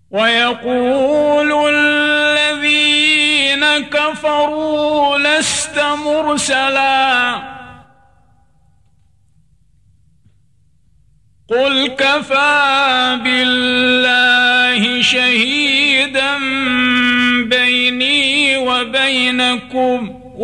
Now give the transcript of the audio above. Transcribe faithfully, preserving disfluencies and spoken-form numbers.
ويقول الذين كفروا لست مرسلا قل كفى بالله شهيدا بيني وبينكم